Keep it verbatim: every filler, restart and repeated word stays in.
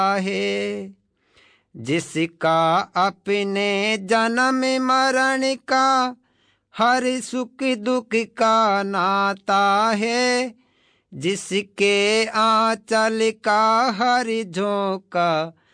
है। जिसका अपने जन्म मरण का हर सुख दुख का नाता है, जिसके आंचल का हर झोंका